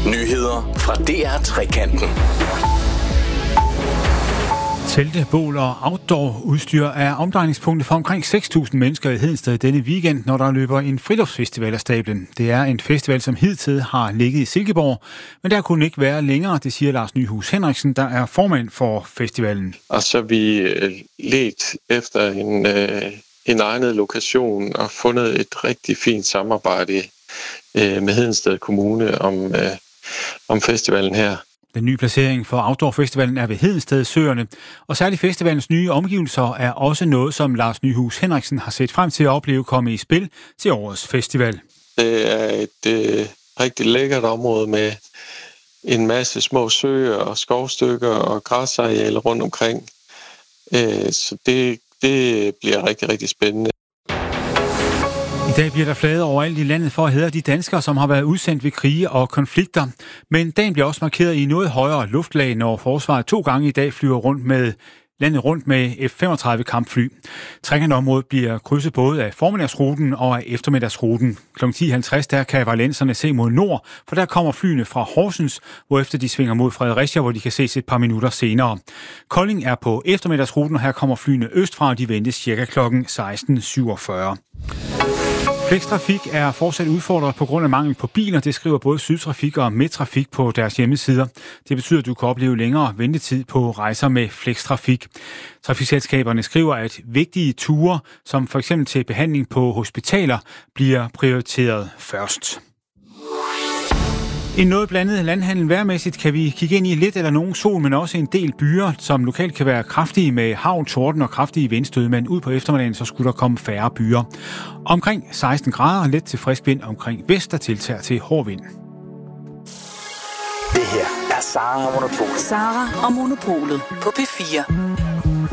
Nyheder fra DR Trekanten. Telte, bål og outdoor-udstyr er omdrejningspunktet for omkring 6.000 mennesker i Hedensted denne weekend, når der løber en friluftsfestival af stablen. Det er en festival, som hidtil har ligget i Silkeborg, men der kunne ikke være længere, det siger Lars Nyhus Henriksen, der er formand for festivalen. Og så vi ledt efter en egnet lokation og fundet et rigtig fint samarbejde med Hedensted Kommune om festivalen her. Den nye placering for Outdoor-festivalen er ved Hedensted Søerne, og særligt festivalens nye omgivelser er også noget, som Lars Nyhus Henriksen har set frem til at opleve komme i spil til årets festival. Det er et rigtig lækkert område med en masse små søer og skovstykker og græsarealer rundt omkring. Så det bliver rigtig, rigtig spændende. I dag bliver der flaget overalt i landet for at hædre de danskere, som har været udsendt ved krige og konflikter. Men dagen bliver også markeret i noget højere luftlag, når forsvaret 2 gange i dag flyver landet rundt med F-35 kampfly. Trekantområdet bliver krydset både af formiddagsruten og af eftermiddagsruten. Kl. 10.50 der kan valenserne se mod nord, for der kommer flyene fra Horsens, hvorefter de svinger mod Fredericia, hvor de kan ses et par minutter senere. Kolding er på eftermiddagsruten, og her kommer flyene østfra, og de ventes cirka kl. 16.47. Flextrafik er fortsat udfordret på grund af mangel på biler. Det skriver både Sydtrafik og Midtrafik på deres hjemmesider. Det betyder, at du kan opleve længere ventetid på rejser med Flextrafik. Trafikselskaberne skriver, at vigtige ture, som for eksempel til behandling på hospitaler, bliver prioriteret først. En noget blandet landhandel vejrmæssigt kan vi kigge ind i lidt eller nogen sol, men også en del byer, som lokalt kan være kraftige med hagl, torden og kraftige vindstød, men ud på eftermiddagen så skulle der komme færre byer. Omkring 16 grader, let til frisk vind omkring vest, der tiltager til hård vind. Det her er Sara og Monopolet. Sara og Monopolet på P4.